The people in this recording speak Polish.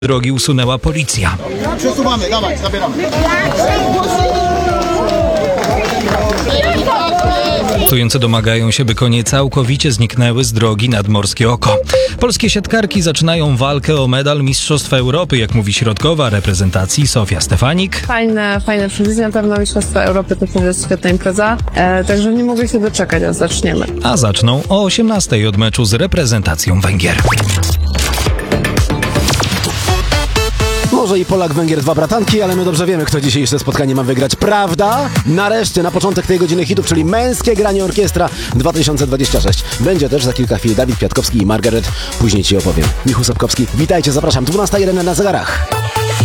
drogi usunęła policja. Przesuwamy, dawaj, zabieramy. Protestujący domagają się, by konie całkowicie zniknęły z drogi nad Morskie Oko. Polskie siatkarki zaczynają walkę o medal Mistrzostwa Europy, jak mówi środkowa reprezentacji Sofia Stefanik. Fajne przewidzenia, na pewno Mistrzostwa Europy to jest świetna impreza, także nie mogę się doczekać, aż zaczniemy. A zaczną o 18:00 od meczu z reprezentacją Węgier. Może i Polak, Węgier, dwa bratanki, ale my dobrze wiemy, kto dzisiejsze spotkanie ma wygrać. Prawda? Nareszcie, na początek tej godziny hitów, czyli Męskie Granie Orkiestra 2026. Będzie też za kilka chwil Dawid Kwiatkowski i Margaret. Później ci opowiem. Michał Sapkowski, witajcie, zapraszam. 12:01 na zegarach.